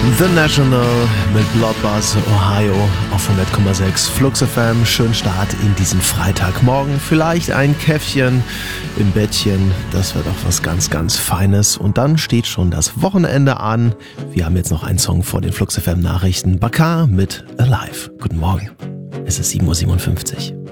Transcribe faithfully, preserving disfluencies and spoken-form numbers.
The National mit Bloodbath, Ohio auf hundert Komma sechs Flux F M. Schönen Start in diesen Freitagmorgen. Vielleicht ein Käffchen im Bettchen. Das wird auch was ganz, ganz Feines. Und dann steht schon das Wochenende an. Wir haben jetzt noch einen Song vor den Flux F M Nachrichten. Bakar mit Alive. Guten Morgen. Es ist sieben Uhr siebenundfünfzig.